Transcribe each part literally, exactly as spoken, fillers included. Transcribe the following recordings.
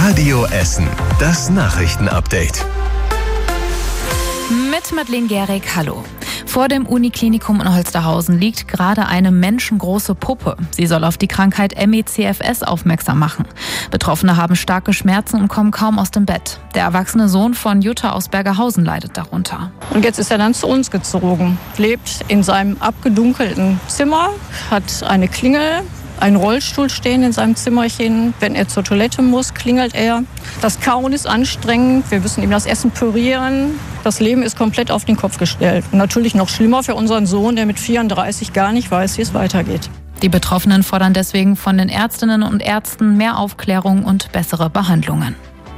Radio Essen, das Nachrichtenupdate. Mit Madeleine Gehrig, hallo. Vor dem Uniklinikum in Holsterhausen liegt gerade eine menschengroße Puppe. Sie soll auf die Krankheit M E C F S aufmerksam machen. Betroffene haben starke Schmerzen und kommen kaum aus dem Bett. Der erwachsene Sohn von Jutta aus Bergerhausen leidet darunter. Und jetzt ist er dann zu uns gezogen, lebt in seinem abgedunkelten Zimmer, hat eine Klingel, einen Rollstuhl stehen in seinem Zimmerchen. Wenn er zur Toilette muss, klingelt er. Das Kauen ist anstrengend. Wir müssen ihm das Essen pürieren. Das Leben ist komplett auf den Kopf gestellt. Und natürlich noch schlimmer für unseren Sohn, der mit vierunddreißig gar nicht weiß, wie es weitergeht. Die Betroffenen fordern deswegen von den Ärztinnen und Ärzten mehr Aufklärung und bessere Behandlungen.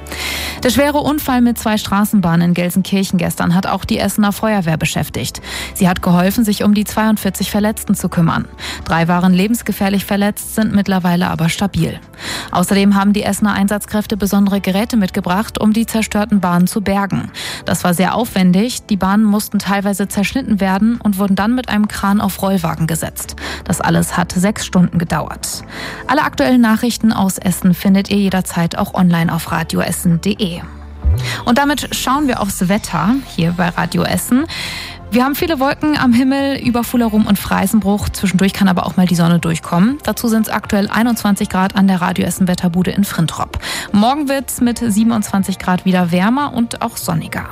Der schwere Unfall mit zwei Straßenbahnen in Gelsenkirchen gestern hat auch die Essener Feuerwehr beschäftigt. Sie hat geholfen, sich um die zweiundvierzig Verletzten zu kümmern. Drei waren lebensgefährlich verletzt, sind mittlerweile aber stabil. Außerdem haben die Essener Einsatzkräfte besondere Geräte mitgebracht, um die zerstörten Bahnen zu bergen. Das war sehr aufwendig. Die Bahnen mussten teilweise zerschnitten werden und wurden dann mit einem Kran auf Rollwagen gesetzt. Das alles hat sechs Stunden gedauert. Alle aktuellen Nachrichten aus Essen findet ihr jederzeit auch online auf radio essen punkt de. Und damit schauen wir aufs Wetter hier bei Radio Essen. Wir haben viele Wolken am Himmel über Fullerum und Freisenbruch. Zwischendurch kann aber auch mal die Sonne durchkommen. Dazu sind es aktuell einundzwanzig Grad an der Radio Essen Wetterbude in Frintrop. Morgen wird es mit siebenundzwanzig Grad wieder wärmer und auch sonniger.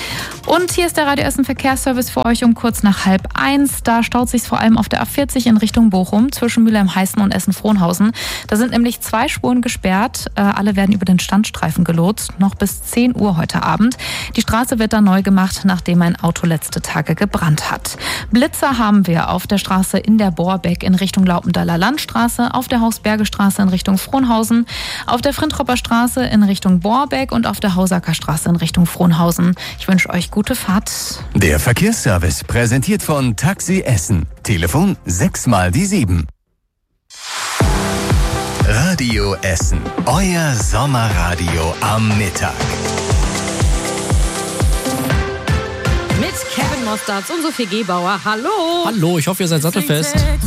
Und hier ist der Radio Essen Verkehrsservice für euch um kurz nach halb eins. Da staut sich vor allem auf der A vierzig in Richtung Bochum zwischen Mülheim-Heißen und Essen-Frohnhausen. Da sind nämlich zwei Spuren gesperrt. Äh, alle werden über den Standstreifen gelotst. Noch bis zehn Uhr heute Abend. Die Straße wird dann neu gemacht, nachdem ein Auto letzte Tage gebrannt hat. Blitzer haben wir auf der Straße in der Borbeck in Richtung Laupendaler Landstraße, auf der Hausbergestraße in Richtung Frohnhausen, auf der Frintropper Straße in Richtung Borbeck und auf der Hausacker Straße in Richtung Frohnhausen. Ich wünsche euch gute Fahrt. Der Verkehrsservice präsentiert von Taxi Essen. Telefon sechs mal die sieben. Radio Essen. Euer Sommerradio am Mittag. Mit Kevin Mostards und Sophie Gebauer. Hallo. Hallo, ich hoffe, ihr seid sattelfest.